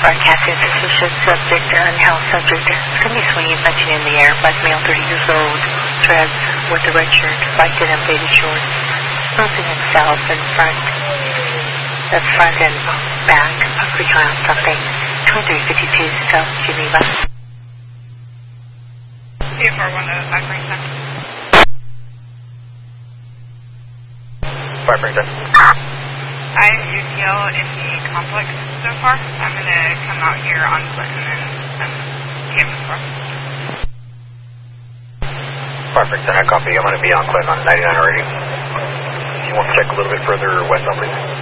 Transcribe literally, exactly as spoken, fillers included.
broadcasting suspicious subject, unhoused subject. It's going to be swinging, punching in the air. Black male, thirty years old, dreads with a red shirt, black denim, faded shorts. Something in south and front. That's front and back, behind something. twenty-three fifty-two South Geneva. C F R one oh five point seven. five point seven. I have U T L in the complex so far. I'm going to come out here on Clinton and, and campus for. five point seven, I copy. I'm going to be on Clinton on ninety-nine already. You want to check a little bit further west on, please?